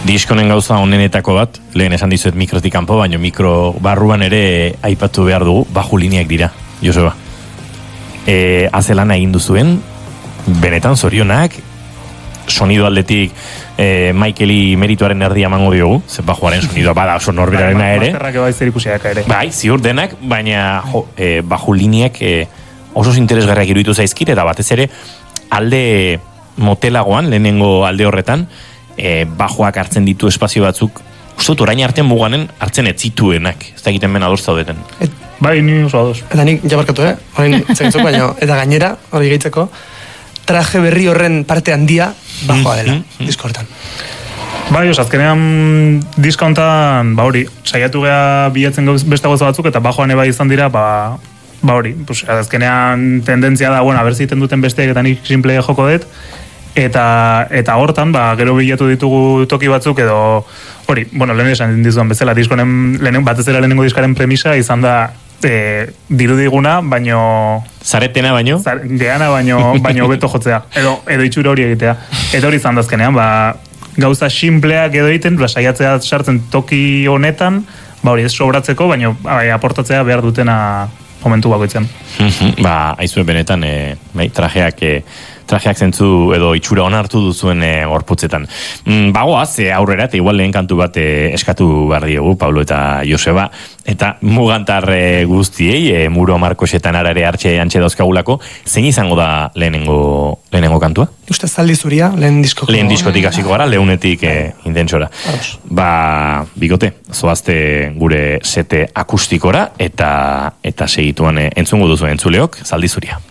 Diskonen gauza onenetako bat, lehen esan dizuet mikrotik kanpo, baina mikro barruan ere aipatu behar dugu, baju lineak dira, Joseba. Azelana egin duzuen, benetan zorionak, sonido aldetik Michaeli merituaren erdia emango diogu, ze bajuaren sonidoa bada oso norberarena ere. Bai, ziur denak, baina baju lineak oso interesgarriak iruditu zaizkit, eta batez ere alde motelagoan, lehenengo alde horretan, bajoak hartzen ditu espazio batzuk, uste dut orain artean muganen hartzen ez zituenak, ez da egiten ben adoz zaudeten. Bai, ni oso adoz. Eta nik jabarkatu, orain zegitzuk, baina, eta gainera, hori gehitzeko, traje berri horren parte handia bajoa dela, disko hortan. Bai, azkenean diskauntan, hori, saiatu geha bilatzen beste gauza batzuk, eta bajoan eba izan dira, hori, azkenean tendentzia da, bueno, aberziten duten besteek eta nik simple joko dut, eta hortan, gero bilatu ditugu toki batzuk edo, hori, bueno, lehen esan dizuan bezala, batez era lehenengo diskaren premisa izan da dirudiguna, baino... Zaretena baino? Geana baino beto jotzea, edo itxura hori egitea. Eta hori izan dazkenean, gauza simpleak edo egiten, saiatzea sartzen toki honetan, hori ez sobratzeko, baino aportatzea behar dutena momentu bakoitzen. Aizue benetan, trajeak zentzu edo itxura onartu duzuen gorputzetan. Bagoaz, aurrera, eta igual lehen kantu bat eskatu behar diegu, Pablo eta Joseba, eta mugantar guztiei, Muro Markosetan arare hartxe antxe dauzkagulako, zein izango da lehenengo kantua? Uste zaldi zuria, lehen diskoko. Lehen diskotik hasiko gara, lehunetik intentsora. Bikote, zoazte gure sete akustikora, eta segituan entzungo duzu entzuleok, zaldi zuria.